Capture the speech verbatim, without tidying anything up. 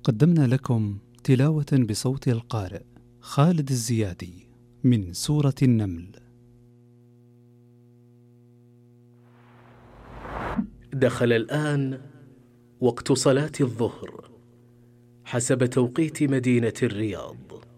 قدمنا لكم تلاوة بصوت القارئ خالد الزيادي من سورة النمل. دخل الآن وقت صلاة الظهر حسب توقيت مدينة الرياض.